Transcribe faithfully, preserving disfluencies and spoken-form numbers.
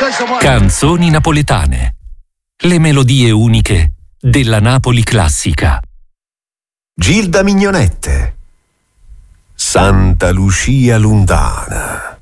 Canzoni napoletane. Le melodie uniche della Napoli classica. Gilda Mignonette. Santa Lucia Lundana.